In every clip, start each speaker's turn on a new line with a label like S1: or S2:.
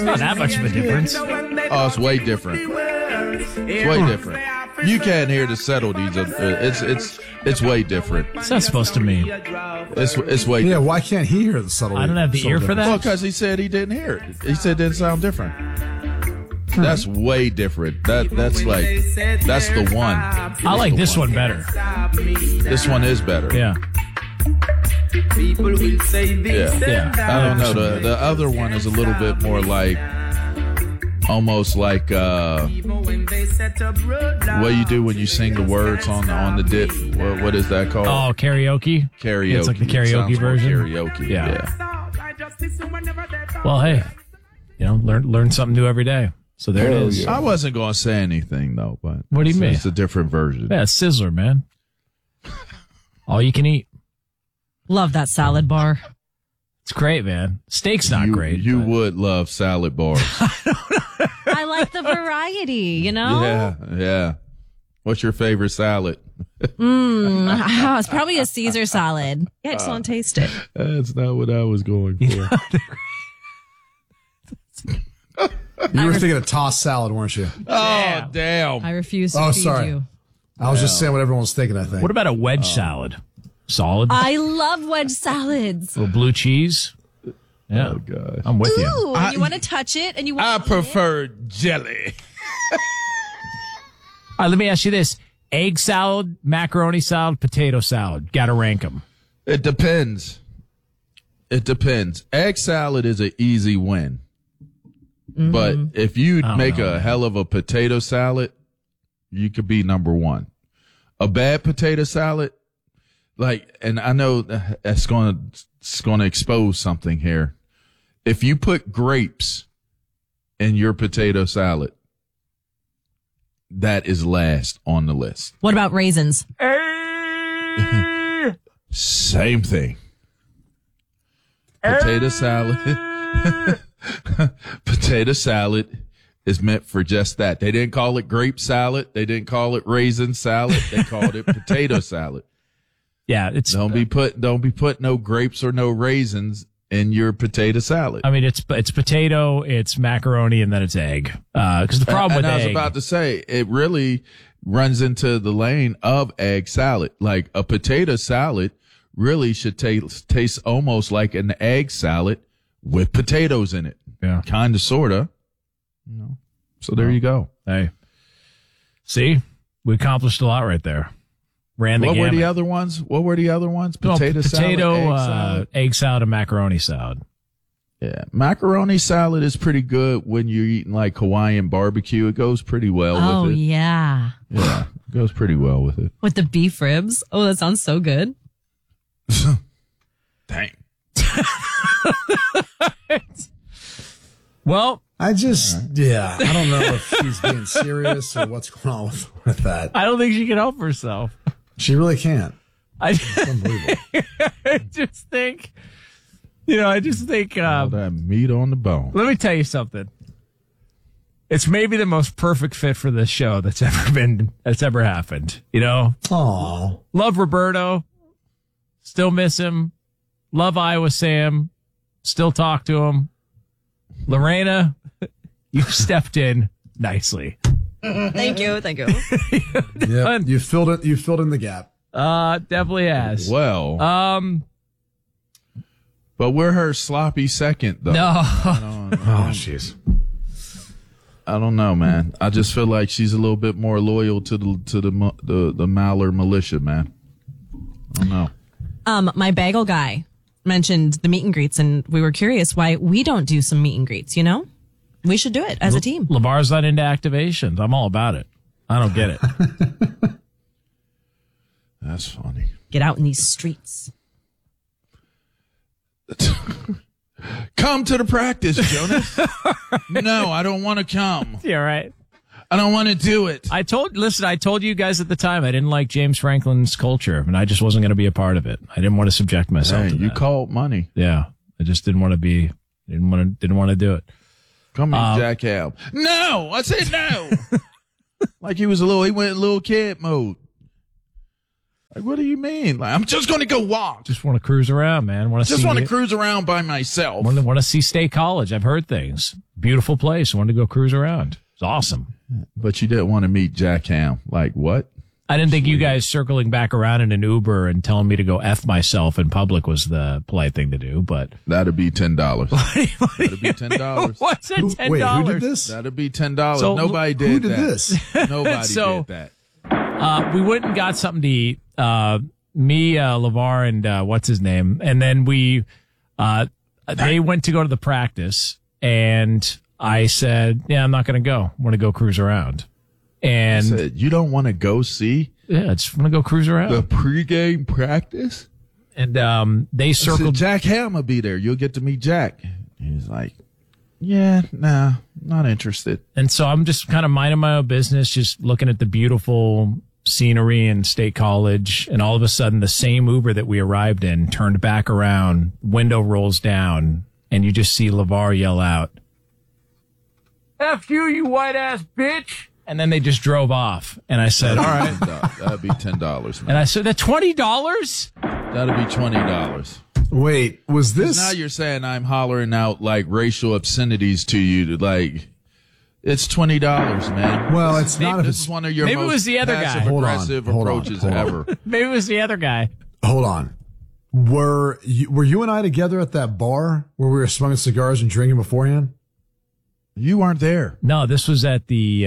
S1: Not that much of a difference.
S2: Oh, it's way different. It's way different. You can't hear the subtleties of it's way different.
S1: What's that supposed to mean?
S2: It's way
S3: Yeah,
S2: different.
S3: why can't he hear the subtlety?
S1: I don't have the ear for that.
S2: Well, because he said he didn't hear it. He said it didn't sound different. That's way different. That's the one.
S1: I like this one better.
S2: This one is better.
S1: Yeah.
S2: Yeah. I don't know. The other one is a little bit more like, almost like what you do when you sing the words on the dip. What is that called?
S1: Oh, karaoke?
S2: Karaoke.
S1: Yeah, it's like the karaoke
S2: Sounds more
S1: version?
S2: Karaoke.
S1: Yeah. Well, hey, learn something new every day. So there it is.
S2: I wasn't going to say anything, though. But
S1: What do you mean?
S2: It's a different version.
S1: Yeah, it's Sizzler, man. All you can eat.
S4: Love that salad bar.
S1: It's great, man. Steak's not great.
S2: You would love salad bars.
S4: I like the variety,
S2: Yeah. What's your favorite salad?
S4: It's probably a Caesar salad. Yeah, I just want to taste it.
S2: That's not what I was going for.
S3: You were thinking of tossed salad, weren't you?
S2: Oh, damn.
S4: I refuse to feed
S3: sorry.
S4: you.
S3: I was just saying what everyone was thinking, I think.
S1: What about a wedge salad? Solid?
S4: I love wedge salads.
S1: little blue cheese? Yeah.
S2: Oh, gosh.
S1: I'm with you.
S4: Ooh, and you want to touch it, and you want
S2: I
S4: to
S2: prefer jelly.
S1: All right, let me ask you this. Egg salad, macaroni salad, potato salad. Got to rank them.
S2: It depends. Egg salad is an easy win. But if you make a hell of a potato salad, you could be number one. A bad potato salad, and I know it's going to expose something here. If you put grapes in your potato salad, that is last on the list.
S4: What about raisins?
S2: Same thing. Potato salad. Potato salad is meant for just that. They didn't call it grape salad. They didn't call it raisin salad. They called it potato salad.
S1: Yeah, it's
S2: Don't be put no grapes or no raisins in your potato salad.
S1: I mean, it's potato, it's macaroni, and then it's egg. Because the problem with
S2: I was
S1: egg,
S2: about to say, it really runs into the lane of egg salad. Like a potato salad really should taste almost like an egg salad with potatoes in it.
S1: Yeah.
S2: Kind of, sort of. So there you go.
S1: Hey, see, we accomplished a lot right there. Ran the
S2: What were
S1: gamut.
S2: the other ones? Potato salad,
S1: egg salad, and macaroni salad.
S2: Yeah. Macaroni salad is pretty good when you're eating like Hawaiian barbecue. It goes pretty well with it.
S4: Yeah.
S2: Yeah. It goes pretty well with it.
S4: With the beef ribs. Oh, that sounds so good.
S2: Dang.
S1: Well,
S3: I don't know if she's being serious or what's going on with that.
S1: I don't think she can help herself.
S3: She really can't.
S1: I
S3: Unbelievable.
S1: just think,
S2: All that meat on the bone.
S1: let me tell you something. It's maybe the most perfect fit for this show that's ever happened.
S3: Aw.
S1: Love Roberto. Still miss him. Love Iowa Sam. Still talk to him. Lorena, you stepped in nicely.
S4: Thank you.
S3: Yeah, you filled in the gap.
S1: Definitely has.
S2: Well, but we're her sloppy second, though.
S1: No.
S3: Oh, jeez.
S2: I don't know, man. I just feel like she's a little bit more loyal to the Maller militia, man. I don't know.
S4: My bagel guy mentioned the meet and greets, and we were curious why we don't do some meet and greets. We should do it as a team.
S1: Lamar's not into activations. I'm all about it. I don't get it.
S2: That's funny.
S4: Get out in these streets.
S2: Come to the practice, Jonas. No, I don't want to come.
S1: Yeah, right.
S2: I don't want to do it.
S1: I told you guys at the time I didn't like James Franklin's culture, and I just wasn't going to be a part of it. I didn't want to subject myself
S2: Hey,
S1: to
S2: you
S1: that.
S2: called money.
S1: Yeah, I just didn't want to do it.
S2: Come here, Jack Hal. No, I said no. Like he went in little kid mode. Like, what do you mean? Like, I'm just going to go walk.
S1: Just want to cruise around, man.
S2: Just want to cruise around by myself.
S1: Want to see State College. I've heard things. Beautiful place. Wanted to go cruise around. It's awesome.
S2: But you didn't want to meet Jack Ham. Like, what?
S1: I didn't think you guys circling back around in an Uber and telling me to go F myself in public was the polite thing to do, but.
S2: That'd be $10. That'd be $10.
S1: What's it, $10?
S3: Wait, who did this?
S2: That'd be $10.
S1: So,
S2: Nobody did
S3: Who did
S2: that.
S3: this?
S2: Nobody
S1: So-
S2: did that.
S1: We went and got something to eat. Me, LeVar, and what's his name? And then they went to go to the practice, and I said, yeah, I'm not going to go. I want to go cruise around. And
S2: Said, you don't want to go see
S1: yeah, I just want to go cruise around.
S2: the pregame practice?
S1: And they
S2: I said,
S1: circled.
S2: Jack Ham will be there. You'll get to meet Jack. He's like, yeah, nah, not interested.
S1: And so I'm just kind of minding my own business, just looking at the beautiful scenery in State College. And all of a sudden, the same Uber that we arrived in turned back around, window rolls down, and you just see LeVar yell out, F you white ass bitch. And then they just drove off. And I said, all right.
S2: That'd be $10, man.
S1: And I said, that $20?
S2: That'd be $20.
S3: Wait, was this?
S2: Now you're saying I'm hollering out like racial obscenities to you to like, it's $20, man.
S3: Well, it's not. If
S2: This
S3: it's,
S2: is one of your
S1: Maybe it
S2: most
S1: was the other guy.
S2: passive aggressive
S3: Hold on.
S2: approaches ever.
S1: Maybe it was the other guy.
S3: hold on. Were you and I together at that bar where we were smoking cigars and drinking beforehand?
S2: You weren't there.
S1: No, this was at the,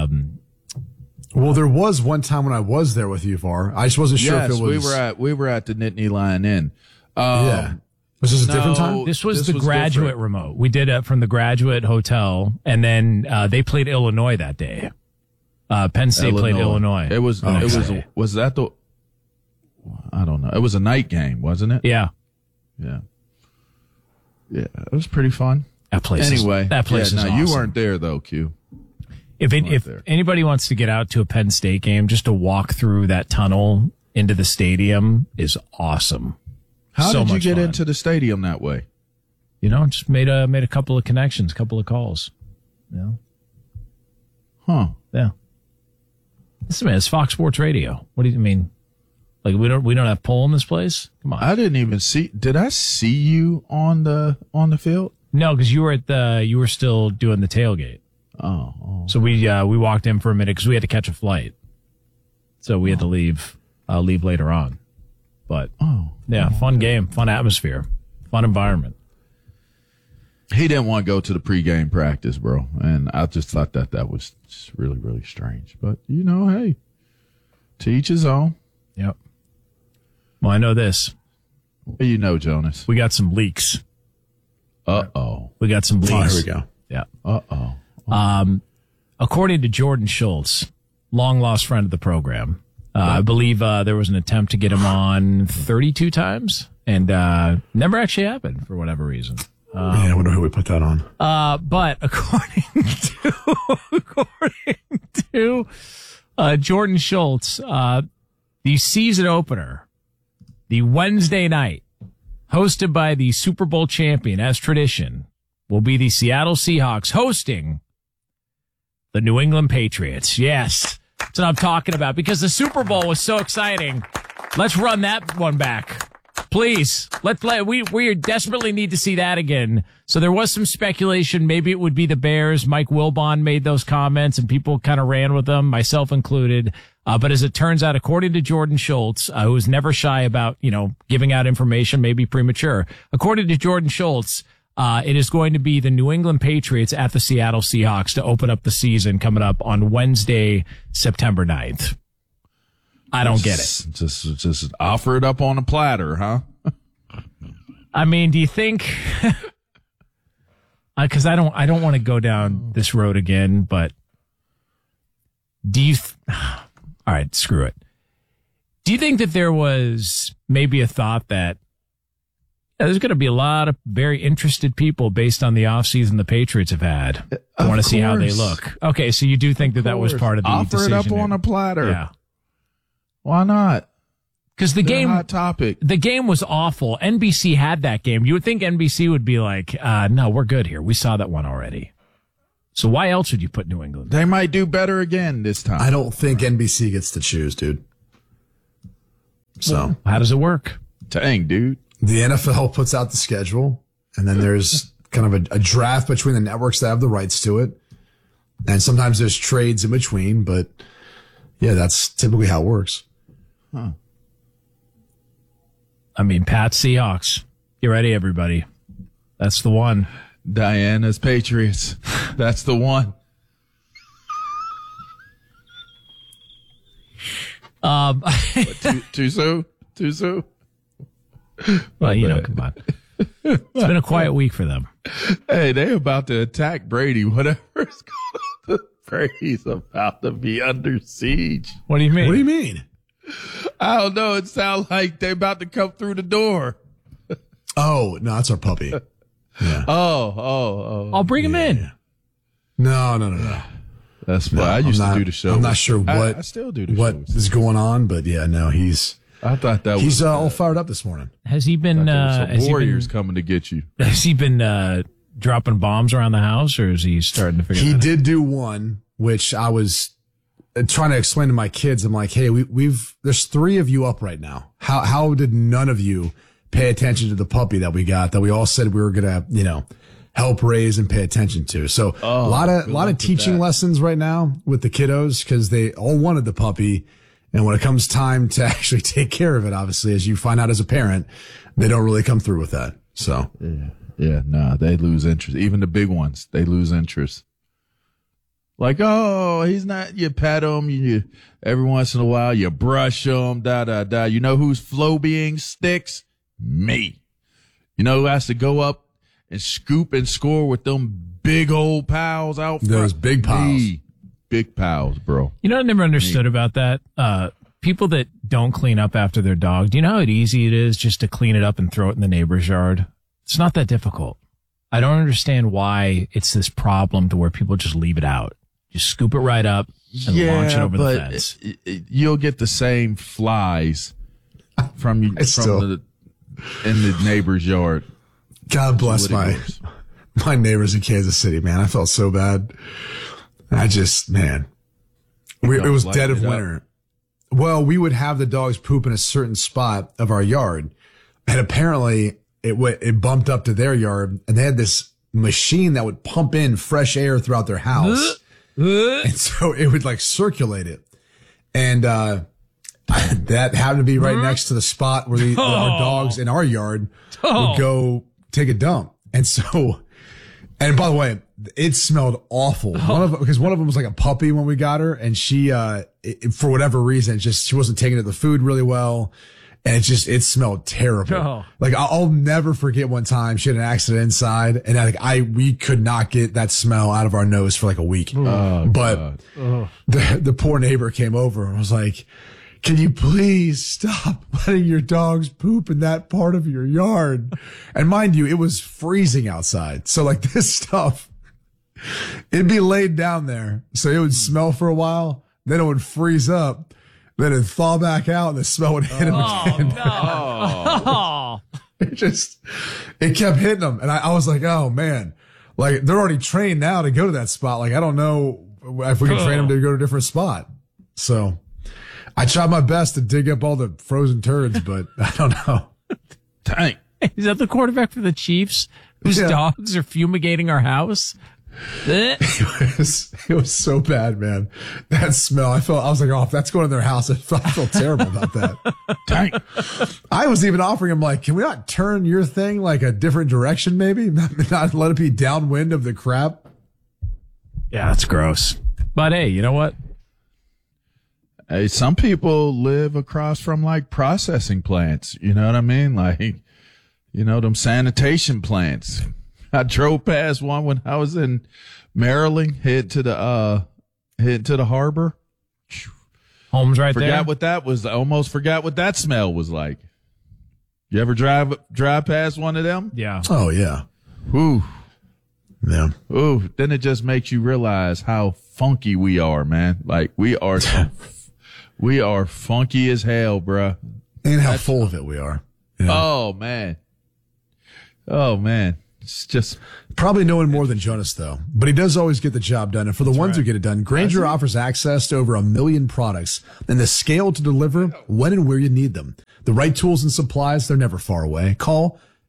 S3: Well, there was one time when I was there with you, Var. I just wasn't sure
S2: Yes,
S3: if it was.
S2: we were at the Nittany Lion Inn.
S3: Yeah. Was this a different time?
S1: this was
S2: This
S1: the
S2: was
S1: graduate
S2: different.
S1: remote. We did it from the graduate hotel, and then they played Illinois that day. Penn State played Illinois.
S2: It was
S1: Okay.
S2: was that the I don't know. It was a night game, wasn't it?
S1: Yeah.
S2: Yeah. Yeah, it was pretty fun.
S1: That place
S2: Anyway,
S1: that place is awesome.
S2: you weren't there though, Q.
S1: If
S2: there.
S1: anybody wants to get out to a Penn State game, just to walk through that tunnel into the stadium is awesome.
S2: How
S1: So
S2: did you
S1: much
S2: get
S1: fun.
S2: into the stadium that way?
S1: You know, just made a couple of connections, a couple of calls. You know?
S2: Huh.
S1: Yeah. Listen, man, it's Fox Sports Radio. What do you mean? Like we don't have pole in this place? Come on.
S2: I didn't even see. Did I see you on the field?
S1: No, because you were still doing the tailgate.
S2: Oh.
S1: So we walked in for a minute because we had to catch a flight. So we had to leave later on. But yeah, fun game, fun atmosphere, fun environment.
S2: He didn't want to go to the pregame practice, bro, and I just thought that was just really, really strange. But you know, hey, to each his own.
S1: Yep. Well, I know this.
S2: What do you know, Jonas?
S1: We got some leaks.
S2: Uh-oh.
S1: We got some leaks.
S3: Oh, here we go.
S1: Yeah.
S2: Uh-oh.
S1: According to Jordan Schultz, long lost friend of the program, I believe there was an attempt to get him on 32 times and never actually happened for whatever reason.
S3: Man, I wonder who we put that on.
S1: But according to Jordan Schultz, the season opener, the Wednesday night, hosted by the Super Bowl champion, as tradition, will be the Seattle Seahawks hosting the New England Patriots. Yes, that's what I'm talking about, because the Super Bowl was so exciting. Let's run that one back. Please, we desperately need to see that again. So there was some speculation. Maybe it would be the Bears. Mike Wilbon made those comments and people kind of ran with them, myself included. But as it turns out, according to Jordan Schultz, who is never shy about, giving out information, maybe premature. According to Jordan Schultz, it is going to be the New England Patriots at the Seattle Seahawks to open up the season coming up on Wednesday, September 9th. I don't get it.
S2: Just offer it up on a platter, huh?
S1: I mean, do you think? Because I don't want to go down this road again. But do you? All right, screw it. Do you think that there was maybe a thought that there's going to be a lot of very interested people based on the offseason the Patriots have had? I want to see how they look. Okay, so you do think that was part of the
S2: offer
S1: decision?
S2: it up on a platter.
S1: Yeah.
S2: Why not?
S1: Because the game,
S2: hot topic.
S1: The game was awful. NBC had that game. You would think NBC would be like, no, we're good here. We saw that one already. So why else would you put New England?
S2: They might do better again this time.
S3: I don't think NBC gets to choose, dude. So
S1: How does it work?
S2: Dang, dude.
S3: the NFL puts out the schedule, and then there's kind of a draft between the networks that have the rights to it. And sometimes there's trades in between, but yeah, that's typically how it works.
S1: I mean, Pat Seahawks. Get ready, everybody. That's the one.
S2: Diana's Patriots. That's the one. Too soon? Too soon?
S1: Well, come on. It's been a quiet week for them.
S2: Hey, they about to attack Brady. Whatever's going on, Brady's about to be under siege.
S1: What do you mean?
S3: What do you mean?
S2: I don't know. It sounds like they about to come through the door.
S3: Oh, no, that's our puppy. Yeah.
S2: Oh.
S1: I'll bring him in.
S3: No.
S2: That's fine. I used to do the show.
S3: I'm not sure what
S2: I still do the
S3: what
S2: shows.
S3: is going on, but yeah, no,
S2: I thought that
S3: he's
S2: was
S3: all fired up this morning.
S1: Has he been,
S2: some warriors coming to get you.
S1: Has he been dropping bombs around the house, or is he starting to figure
S3: He
S1: that
S3: did do one, which I was trying to explain to my kids. I'm like, hey, there's 3 of you up right now. How did none of you pay attention to the puppy that we got that we all said we were going to, help raise and pay attention to? So a lot of teaching lessons right now with the kiddos, because they all wanted the puppy. And when it comes time to actually take care of it, obviously, as you find out as a parent, they don't really come through with that. So
S2: They lose interest. Even the big ones, they lose interest. Like, oh, he's not, you pet him, you every once in a while, you brush him, da. You know whose Flobeing sticks? Me. You know who has to go up and scoop and score with them big old pals out front?
S3: those big pals.
S2: Me. Big pals, bro.
S1: You know what I never understood about that? People that don't clean up after their dog. Do you know how easy it is just to clean it up and throw it in the neighbor's yard? It's not that difficult. I don't understand why it's this problem to where people just leave it out. Just scoop it right up and launch it over the fence.
S2: You'll get the same flies from in the neighbor's yard.
S3: God bless my neighbors in Kansas City, man. I felt so bad. It was dead of winter. Well, we would have the dogs poop in a certain spot of our yard, and apparently it bumped up to their yard, and they had this machine that would pump in fresh air throughout their house. And so it would like circulate it. And, that happened to be right next to the spot where our dogs in our yard would go take a dump. And so, and by the way, it smelled awful. Because one of them was like a puppy when we got her, and she, for whatever reason, she wasn't taking to the food really well. And it smelled terrible.
S1: Oh.
S3: Like I'll never forget one time she had an accident inside, and we could not get that smell out of our nose for like a week.
S2: Oh,
S3: but the poor neighbor came over and was like, can you please stop letting your dogs poop in that part of your yard? And mind you, it was freezing outside. So like this stuff, it'd be laid down there. So it would smell for a while, then it would freeze up. Then it'd thaw back out and the smell would hit him again.
S1: No.
S3: It kept hitting them. And I was like, oh man, like they're already trained now to go to that spot. Like I don't know if we can train them to go to a different spot. So I tried my best to dig up all the frozen turds, but I don't know.
S2: Dang.
S1: Is that the quarterback for the Chiefs whose dogs are fumigating our house?
S3: It was so bad, man. That smell. I was like, oh, if that's going in their house, I felt terrible about that.
S2: Dang.
S3: I was even offering him like, can we not turn your thing like a different direction? Maybe not let it be downwind of the crap.
S1: Yeah, that's gross. But hey, you know what?
S2: Hey, some people live across from like processing plants. You know what I mean? Like, them sanitation plants. I drove past one when I was in Maryland, head to the harbor.
S1: Home's right there.
S2: Almost forgot what that smell was like. You ever drive past one of them?
S1: Yeah.
S3: Oh yeah.
S2: Ooh.
S3: Yeah.
S2: Ooh. Then it just makes you realize how funky we are, man. Like we are funky as hell, bruh.
S3: And how full of it we are. You know?
S2: Oh man. It's just
S3: probably no one more than Jonas, though. But he does always get the job done. And for the ones who get it done, Grainger offers access to over 1 million products and the scale to deliver when and where you need them. The right tools and supplies, they're never far away. Call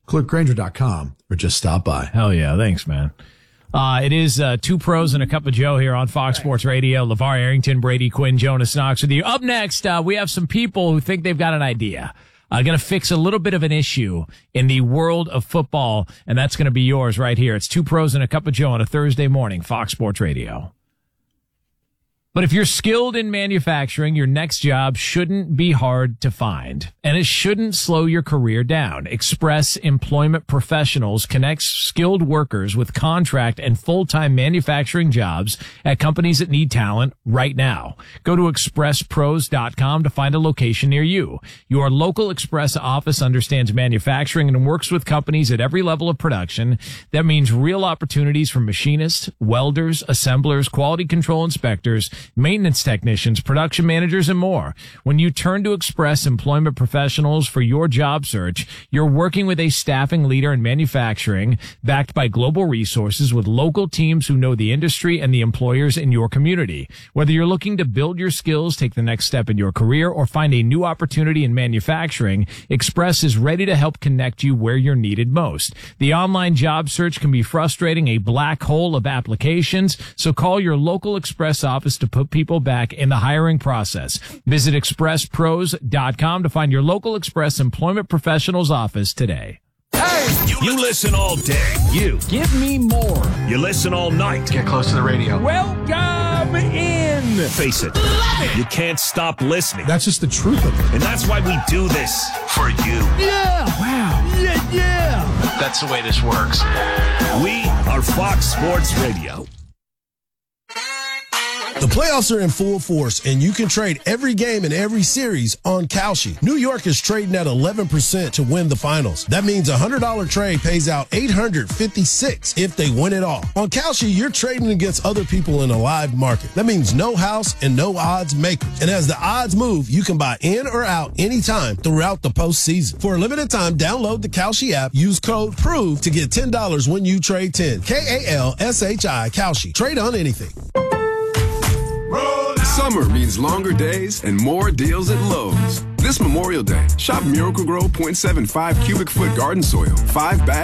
S3: Click Grainger.com or just stop by.
S1: Hell yeah. Thanks, man. It is Two Pros and a Cup of Joe here on Fox Sports Radio. LeVar Arrington, Brady Quinn, Jonas Knox with you. Up next, we have some people who think they've got an idea. Going to fix a little bit of an issue in the world of football, and that's going to be yours right here. It's Two Pros and a Cup of Joe on a Thursday morning, Fox Sports Radio. But if you're skilled in manufacturing, your next job shouldn't be hard to find, and it shouldn't slow your career down. Express Employment Professionals connects skilled workers with contract and full-time manufacturing jobs at companies that need talent right now. Go to expresspros.com to find a location near you. Your local Express office understands manufacturing and works with companies at every level of production. That means real opportunities for machinists, welders, assemblers, quality control inspectors, maintenance technicians, production managers, and more. When you turn to Express Employment Professionals for your job search, you're working with a staffing leader in manufacturing, backed by global resources with local teams who know the industry and the employers in your community. Whether you're looking to build your skills, take the next step in your career, or find a new opportunity in manufacturing, Express is ready to help connect you where you're needed most. The online job search can be frustrating, a black hole of applications, so call your local Express office to put people back in the hiring process. Visit expresspros.com to find your local Express Employment Professionals office today.
S5: Hey! You listen all day. You.
S1: Give me more.
S5: You listen all night.
S6: Get close to the radio.
S1: Welcome in.
S5: Face it. You can't stop listening.
S3: That's just the truth of it.
S5: And that's why we do this. For you.
S1: Yeah. Wow. Yeah.
S6: That's the way this works.
S5: We are Fox Sports Radio.
S7: The playoffs are in full force, and you can trade every game and every series on Kalshi. New York is trading at 11% to win the finals. That means a $100 trade pays out $856 if they win it all. On Kalshi, you're trading against other people in a live market. That means no house and no odds makers. And as the odds move, you can buy in or out anytime throughout the postseason. For a limited time, download the Kalshi app, use code PROVE to get $10 when you trade 10. Kalshi, Kalshi. Trade on anything.
S8: Summer means longer days and more deals at Lowe's. This Memorial Day, shop Miracle-Gro 0.75 cubic foot garden soil, 5 bags.